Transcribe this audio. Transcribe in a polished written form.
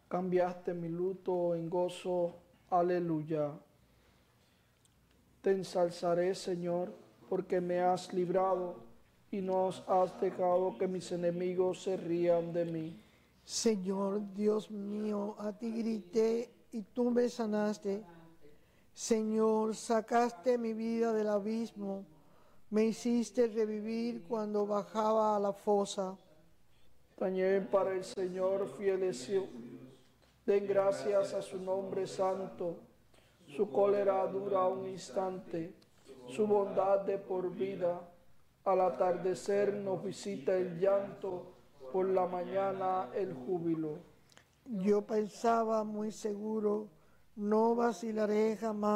Cambiaste mi luto en gozo, aleluya. Te ensalzaré, Señor, porque me has librado y no has dejado que mis enemigos se rían de mí. Señor Dios mío, a ti grité y tú me sanaste. Señor, sacaste mi vida del abismo, me hiciste revivir cuando bajaba a la fosa. Tañé para el Señor fieles, den gracias a su nombre santo. Su cólera dura un instante, su bondad de por vida. Al atardecer nos visita el llanto, por la mañana el júbilo. Yo pensaba muy seguro, no vacilaré jamás.